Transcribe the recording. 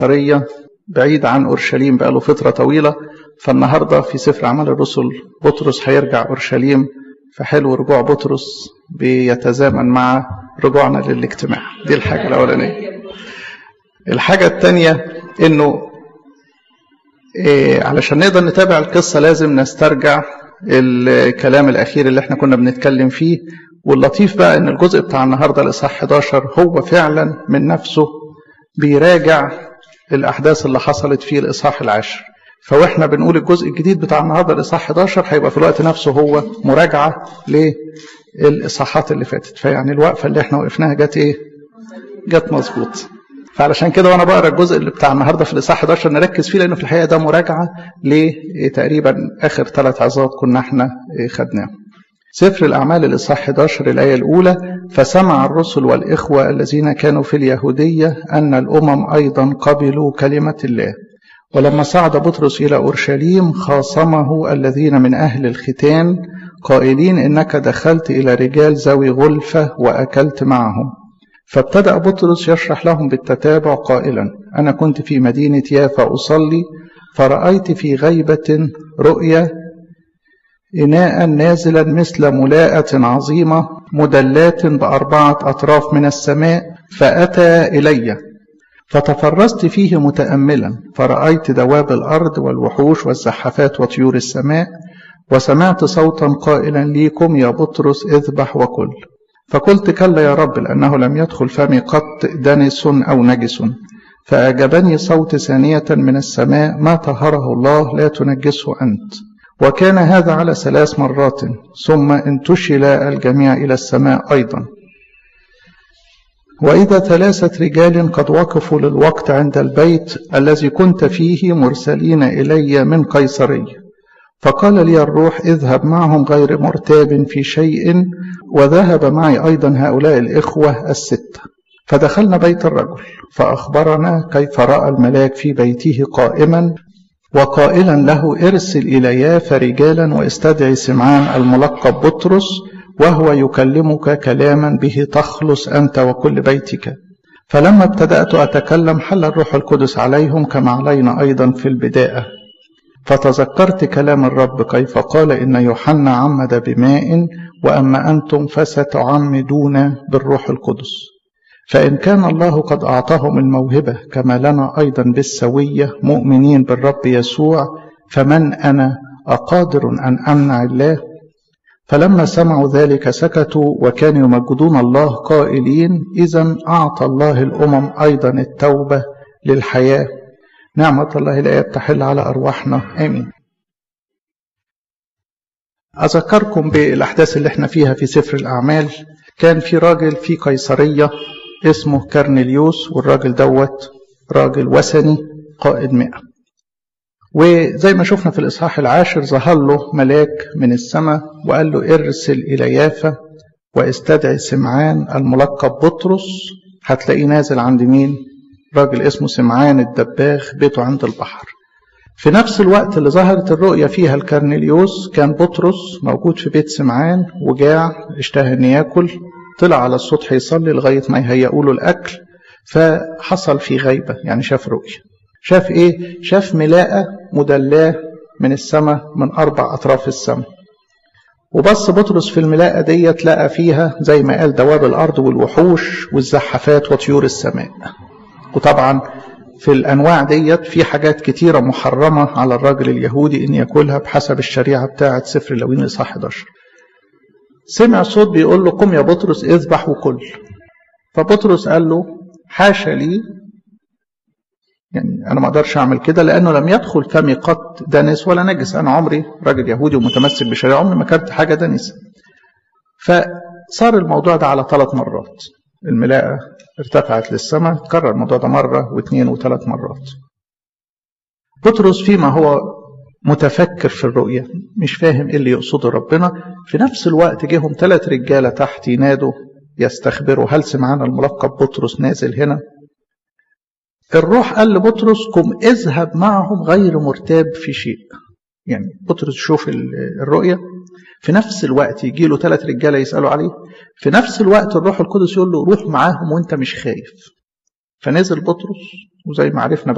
قرية بعيد عن أورشليم بقاله فترة طويلة. فالنهاردة في سفر أعمال الرسل بطرس هيرجع أورشليم، فحلو رجوع بطرس بيتزامن مع رجوعنا للاجتماع. دي الحاجة الأولانية. الحاجة الثانية إنه علشان نقدر نتابع القصة لازم نسترجع الكلام الأخير اللي احنا كنا بنتكلم فيه. واللطيف بقى إن الجزء بتاع النهاردة الإصحاح 11 هو فعلا من نفسه بيراجع الأحداث اللي حصلت في الإصحاح 10. فوإحنا بنقول الجزء الجديد بتاع النهاردة الإصحاح 11 هيبقى في الوقت نفسه هو مراجعة للإصحاحات اللي فاتت. فيعني الوقفة اللي احنا وقفناها جت إيه؟ جت مظبوط. فعلشان كده وانا بقرا الجزء اللي بتاع النهارده في الاصحاح 11 نركز فيه، لانه في الحقيقه ده مراجعه لتقريبا اخر 3 عظات كنا احنا خدناهم. سفر الاعمال الاصحاح 11 الايه الاولى: فسمع الرسل والاخوه الذين كانوا في اليهوديه ان الامم ايضا قبلوا كلمه الله، ولما صعد بطرس الى اورشليم خاصمه الذين من اهل الختان قائلين انك دخلت الى رجال ذوي غلفه واكلت معهم. فابتدأ بطرس يشرح لهم بالتتابع قائلا: أنا كنت في مدينة يافا أصلي، فرأيت في غيبة رؤيا إناء نازلا مثل ملاءة عظيمة مدلات ب4 أطراف من السماء، فأتى إلي فتفرست فيه متأملا، فرأيت دواب الأرض والوحوش والزحفات وطيور السماء، وسمعت صوتا قائلا ليكم يا بطرس اذبح وكل. فقلت كلا يا رب، لأنه لم يدخل فمي قط دنس أو نجس. فأجابني صوت ثانية من السماء: ما طهره الله لا تنجسه أنت. وكان هذا على 3 مرات، ثم انتشل الجميع إلى السماء أيضا. وإذا 3 رجال قد وقفوا للوقت عند البيت الذي كنت فيه مرسلين إلي من قيصرية، فقال لي الروح: اذهب معهم غير مرتاب في شيء. وذهب معي أيضا هؤلاء الإخوة 6. فدخلنا بيت الرجل، فأخبرنا كيف رأى الملاك في بيته قائما وقائلا له: ارسل إلى يافا رجالا واستدعي سمعان الملقب بطرس، وهو يكلمك كلاما به تخلص أنت وكل بيتك. فلما ابتدأت أتكلم حل الروح القدس عليهم كما علينا أيضا في البداية. فتذكرت كلام الرب كيف قال: إن يوحنا عمد بماء، وأما أنتم فستعمدون بالروح القدس. فإن كان الله قد أعطاهم الموهبة كما لنا أيضا بالسوية مؤمنين بالرب يسوع، فمن أنا أقادر أن أمنع الله؟ فلما سمعوا ذلك سكتوا، وكانوا يمجدون الله قائلين: إذن أعطى الله الأمم أيضا التوبة للحياة. نعمة الله لا تحل على أرواحنا، آمين. أذكركم بالأحداث اللي احنا فيها في سفر الأعمال. كان في راجل في قيصرية اسمه كرنيليوس، والراجل دوت راجل وثني قائد 100. وزي ما شفنا في الإصحاح 10 ظهر له ملاك من السماء وقال له: ارسل إلى يافا واستدعي سمعان الملقب بطرس. هتلاقيه نازل عند مين؟ راجل اسمه سمعان الدباغ، بيته عند البحر. في نفس الوقت اللي ظهرت الرؤية فيها الكرنيليوس كان بطرس موجود في بيت سمعان وجاع اشتهى ان ياكل. طلع على السطح يصلي لغاية ما يهيئوا له الأكل، فحصل في غيبة، يعني شاف رؤية. شاف ايه؟ شاف ملاءة مدلاة من السماء، من 4 أطراف السماء. وبص بطرس في الملاءة دي تلاقى فيها زي ما قال دواب الأرض والوحوش والزحفات وطيور السماء. وطبعا في الأنواع ديت في حاجات كتيرة محرمة على الراجل اليهودي إن يأكلها بحسب الشريعة بتاعة سفر اللاويين إصحاح 11. سمع صوت بيقول له: قم يا بطرس اذبح وكل. فبطرس قال له: حاشا لي، يعني أنا ما أقدرش أعمل كده، لأنه لم يدخل فمي قط دنس ولا نجس. أنا عمري راجل يهودي ومتمسك بشريعة، عمري ما كلت حاجة دنسة. فصار الموضوع ده على 3 مرات. الملاءة ارتفعت للسماء، تكرر الموضوع ده مرة و2 و3 مرات. بطرس فيما هو متفكر في الرؤية مش فاهم ايه اللي يقصده ربنا، في نفس الوقت جيهم 3 رجالة تحت ينادوا يستخبروا: هل سمعان الملقب بطرس نازل هنا؟ الروح قال لبطرس: قم اذهب معهم غير مرتاب في شيء. يعني بطرس شوف الرؤية، في نفس الوقت يجي له 3 رجالة يسألوا عليه، في نفس الوقت الروح القدس يقول له: روح معاهم وانت مش خايف. فنزل بطرس، وزي ما عرفنا